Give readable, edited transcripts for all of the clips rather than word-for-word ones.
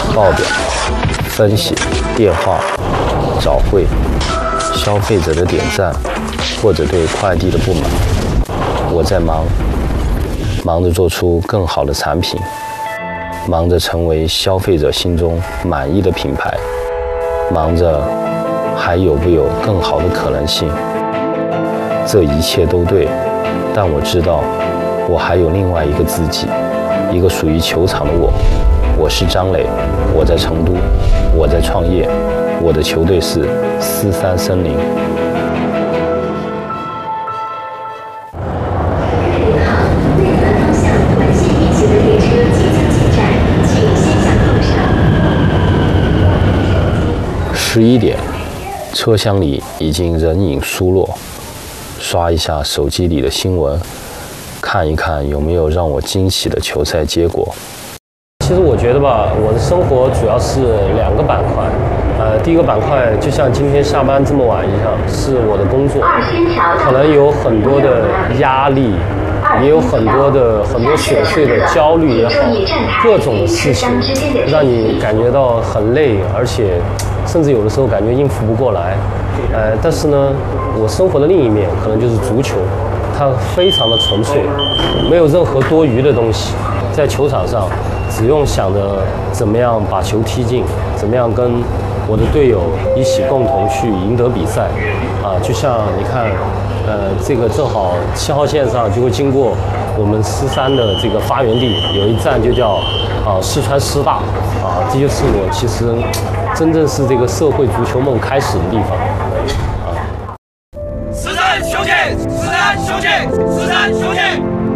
报表、分析、电话、找会、消费者的点赞，或者对快递的不满。我在忙着做出更好的产品，忙着成为消费者心中满意的品牌，忙着还有不有更好的可能性。这一切都对，但我知道我还有另外一个自己，一个属于球场的我。我是张磊，我在成都，我在创业，我的球队是狮山森林。11点，车厢里已经人影疏落，刷一下手机里的新闻，看一看有没有让我惊喜的球赛结果。其实我觉得吧，我的生活主要是2个板块。第一个板块就像今天下班这么晚一样，是我的工作，可能有很多的压力，也有很多琐碎的焦虑也好，各种的事情让你感觉到很累，而且甚至有的时候感觉应付不过来。但是呢，我生活的另一面可能就是足球，它非常的纯粹，没有任何多余的东西。在球场上，只用想着怎么样把球踢进，怎么样跟我的队友一起共同去赢得比赛。就像你看，这个正好7号线上就会经过我们狮山的这个发源地，有一站就叫四川师大。这就是我其实真正是这个社会足球梦开始的地方。 狮山雄起，狮山雄起，狮山雄起。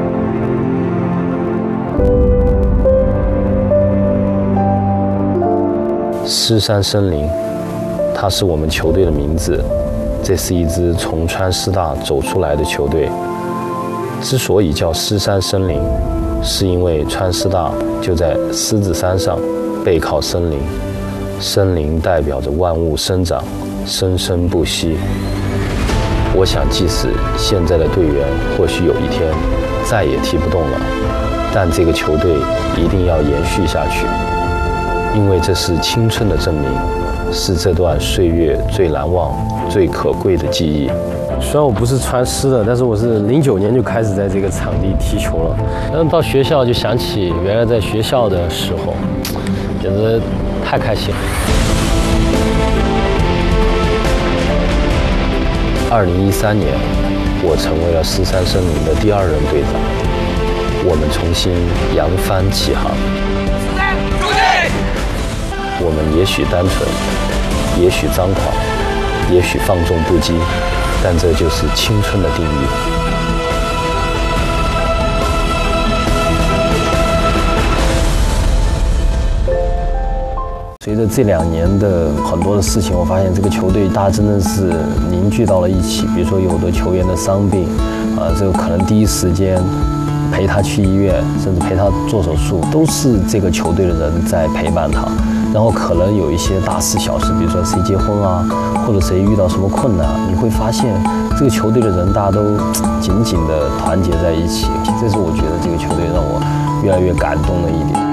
狮山森林，它是我们球队的名字。这是一支从川师大走出来的球队。之所以叫狮山森林，是因为川师大就在狮子山上，背靠森林。森林代表着万物生长，生生不息。我想，即使现在的队员或许有一天再也踢不动了，但这个球队一定要延续下去。因为这是青春的证明，是这段岁月最难忘、最可贵的记忆。虽然我不是川师的，但是我是09年就开始在这个场地踢球了。然后到学校就想起原来在学校的时候，简直太开心了。2013年，我成为了狮山森林的第2任队长，我们重新扬帆起航。我们也许单纯，也许张狂，也许放纵不羁，但这就是青春的定义。随着这2年的很多的事情，我发现这个球队大家真的是凝聚到了一起。比如说有的球员的伤病，这个可能第一时间陪他去医院，甚至陪他做手术，都是这个球队的人在陪伴他。然后可能有一些大事小事，比如说谁结婚啊，或者谁遇到什么困难，你会发现这个球队的人大家都紧紧地团结在一起。这是我觉得这个球队让我越来越感动的一点。